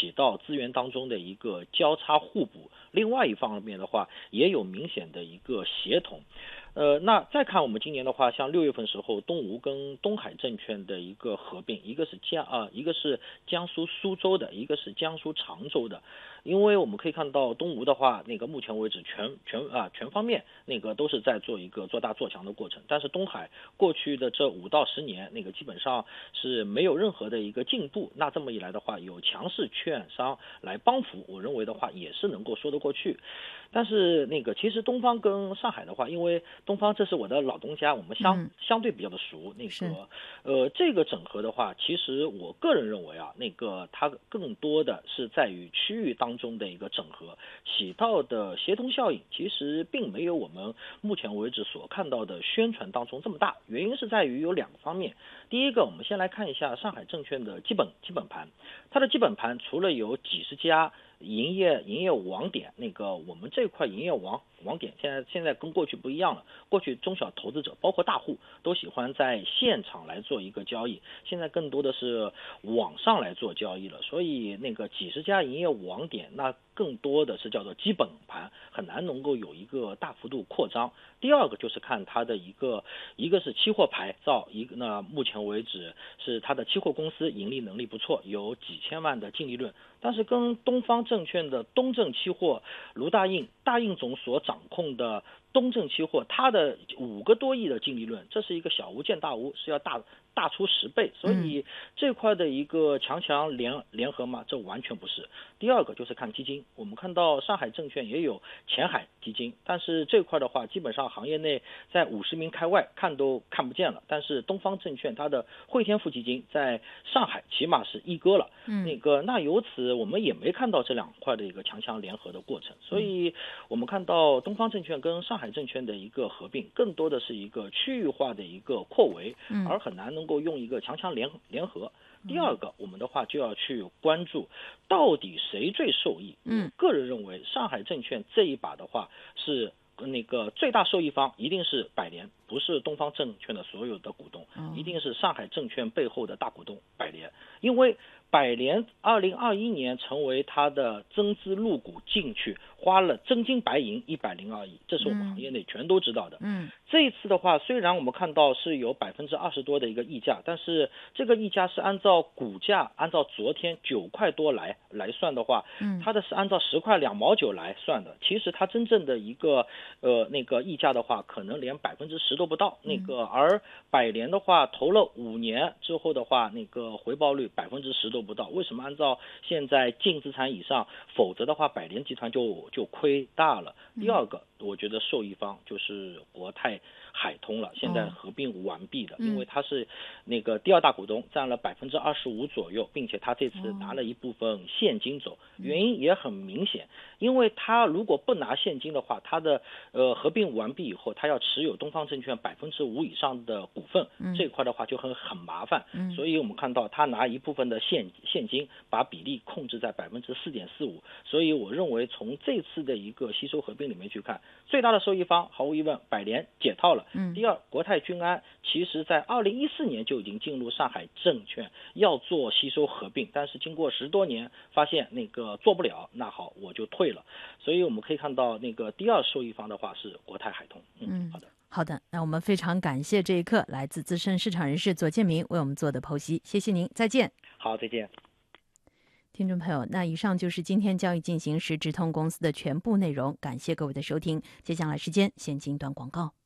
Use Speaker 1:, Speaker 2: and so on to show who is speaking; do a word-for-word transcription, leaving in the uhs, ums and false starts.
Speaker 1: 起到资源当中的一个交叉互补，另外一方面的话也有明显的一个协同。呃，那再看我们今年的话，像六月份时候，东吴跟东海证券的一个合并，一个是江啊、呃，一个是江苏苏州的，一个是江苏常州的。因为我们可以看到东吴的话，那个目前为止全全啊全方面那个都是在做一个做大做强的过程，但是东海过去的这五到十年，那个基本上是没有任何的一个进步。那这么一来的话，有强势券商来帮扶，我认为的话也是能够说得过去。但是那个其实东方跟上海的话，因为东方这是我的老东家，我们相、嗯、相对比较的熟。那个呃，这个整合的话，其实我个人认为啊，那个它更多的是在于区域当中的一个整合，起到的协同效应，其实并没有我们目前为止所看到的宣传当中这么大。原因是在于有两个方面。第一个，我们先来看一下上海证券的基本基本盘，它的基本盘除了有几十家营业营业网点，那个我们这块营业网网点现在现在跟过去不一样了。过去中小投资者包括大户都喜欢在现场来做一个交易，现在更多的是网上来做交易了。所以那个几十家营业网点，那更多的是叫做基本盘，很难能够有一个大幅度扩张。第二个就是看它的一个一个是期货牌照，一个呢目前为止是它的期货公司盈利能力不错，有几千万的净利润。但是跟东方证券的东证期货卢大印大印总所掌控的东证期货，它的五个多亿的净利润，这是一个小巫见大巫，是要大大出十倍。所以这块的一个强强联联合嘛，这完全不是。第二个就是看基金，我们看到上海证券也有前海基金，但是这块的话基本上行业内在五十名开外看都看不见了。但是东方证券它的汇添富基金在上海起码是一哥了，嗯，那个那由此我们也没看到这两块的一个强强联合的过程。所以我们看到东方证券跟上海证券的一个合并，更多的是一个区域化的一个扩围，而很难能够用一个强强联联合。第二个，我们的话就要去关注到底谁最受益。嗯，个人认为上海证券这一把的话是那个最大受益方一定是百联，不是东方证券的所有的股东，一定是上海证券背后的大股东百联。因为百联二零二一年成为它的增资入股进去，花了真金白银一百零二亿，这是我们行业内全都知道的。嗯，这一次的话，虽然我们看到是有百分之二十多的一个溢价，但是这个溢价是按照股价，按照昨天九块多来来算的话，嗯，它的是按照十块两毛九来算的。其实它真正的一个呃那个溢价的话，可能连百分之十都不到。那个而百联的话，投了五年之后的话，那个回报率百分之十都不到。为什么按照现在净资产以上？否则的话，百联集团就就亏大了。第二个，我觉得受益方就是国泰海通了，现在合并完毕的，因为它是那个第二大股东，占了百分之二十五左右，并且他这次拿了一部分现金走，原因也很明显，因为他如果不拿现金的话，他的呃合并完毕以后，他要持有东方证券百分之五以上的股份，这块的话就很很麻烦，所以我们看到他拿一部分的现现金，把比例控制在百分之四点四五，所以我认为从这次的一个吸收合并里面去看，最大的受益方毫无疑问百联解套了。嗯，第二，国泰君安其实在二零一四年就已经进入上海证券要做吸收合并，但是经过十多年发现那个做不了，那好我就退了。所以我们可以看到那个第二受益方的话是国泰海通。嗯，好的。
Speaker 2: 好的，那我们非常感谢这一刻来自资深市场人士左建明为我们做的剖析，谢谢您，再见。
Speaker 1: 好，再见。
Speaker 2: 听众朋友，那以上就是今天交易进行时直通公司的全部内容，感谢各位的收听。接下来时间先进一段广告。